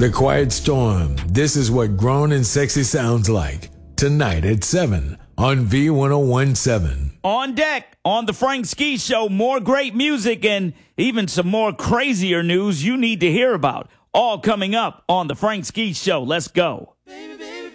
The Quiet Storm. This is what grown and sexy sounds like. Tonight at 7 on V1017. On deck, on the Frank Ski Show, more great music and even some more crazier news you need to hear about. All coming up on the Frank Ski Show. Let's go. Baby,